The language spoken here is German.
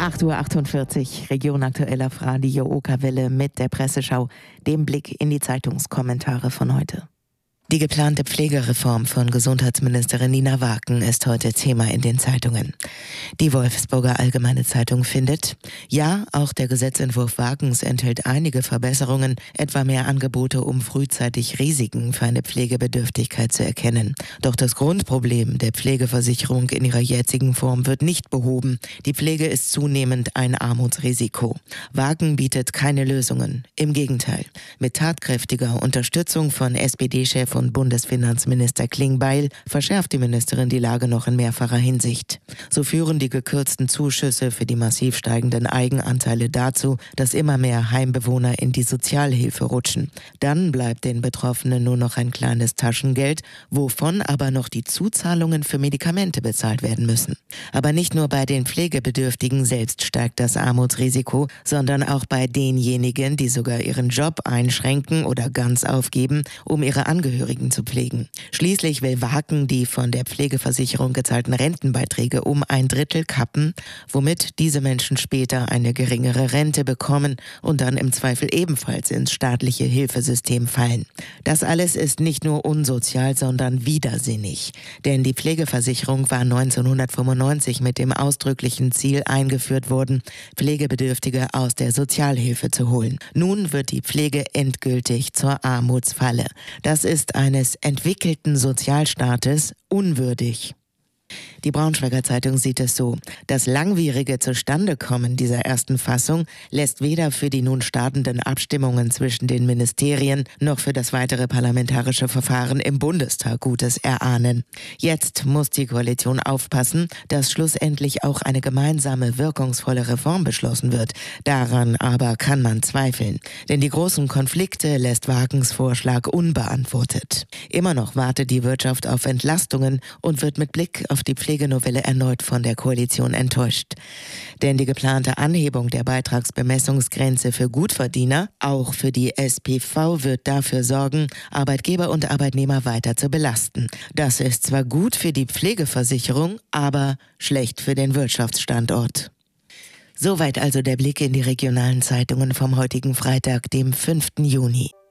8:48 Uhr, Region aktuell auf Radio Okerwelle mit der Presseschau, dem Blick in die Zeitungskommentare von heute. Die geplante Pflegereform von Gesundheitsministerin Nina Waken ist heute Thema in den Zeitungen. Die Wolfsburger Allgemeine Zeitung findet, ja, auch der Gesetzentwurf Wakens enthält einige Verbesserungen, etwa mehr Angebote, um frühzeitig Risiken für eine Pflegebedürftigkeit zu erkennen. Doch das Grundproblem der Pflegeversicherung in ihrer jetzigen Form wird nicht behoben. Die Pflege ist zunehmend ein Armutsrisiko. Waken bietet keine Lösungen. Im Gegenteil. Mit tatkräftiger Unterstützung von SPD-Chef und Bundesfinanzminister Klingbeil verschärft die Ministerin die Lage noch in mehrfacher Hinsicht. So führen die gekürzten Zuschüsse für die massiv steigenden Eigenanteile dazu, dass immer mehr Heimbewohner in die Sozialhilfe rutschen. Dann bleibt den Betroffenen nur noch ein kleines Taschengeld, wovon aber noch die Zuzahlungen für Medikamente bezahlt werden müssen. Aber nicht nur bei den Pflegebedürftigen selbst steigt das Armutsrisiko, sondern auch bei denjenigen, die sogar ihren Job einschränken oder ganz aufgeben, um ihre Angehörigen zu pflegen. Schließlich will Waken die von der Pflegeversicherung gezahlten Rentenbeiträge um 1/3 kappen, womit diese Menschen später eine geringere Rente bekommen und dann im Zweifel ebenfalls ins staatliche Hilfesystem fallen. Das alles ist nicht nur unsozial, sondern widersinnig. Denn die Pflegeversicherung war 1995 mit dem ausdrücklichen Ziel eingeführt worden, Pflegebedürftige aus der Sozialhilfe zu holen. Nun wird die Pflege endgültig zur Armutsfalle. Das ist eines entwickelten Sozialstaates unwürdig. Die Braunschweiger Zeitung sieht es so: Das langwierige Zustandekommen dieser ersten Fassung lässt weder für die nun startenden Abstimmungen zwischen den Ministerien noch für das weitere parlamentarische Verfahren im Bundestag Gutes erahnen. Jetzt muss die Koalition aufpassen, dass schlussendlich auch eine gemeinsame, wirkungsvolle Reform beschlossen wird. Daran aber kann man zweifeln. Denn die großen Konflikte lässt Wakens Vorschlag unbeantwortet. Immer noch wartet die Wirtschaft auf Entlastungen und wird mit Blick auf die Pflegenovelle erneut von der Koalition enttäuscht. Denn die geplante Anhebung der Beitragsbemessungsgrenze für Gutverdiener, auch für die SPV, wird dafür sorgen, Arbeitgeber und Arbeitnehmer weiter zu belasten. Das ist zwar gut für die Pflegeversicherung, aber schlecht für den Wirtschaftsstandort. Soweit also der Blick in die regionalen Zeitungen vom heutigen Freitag, dem 5. Juni.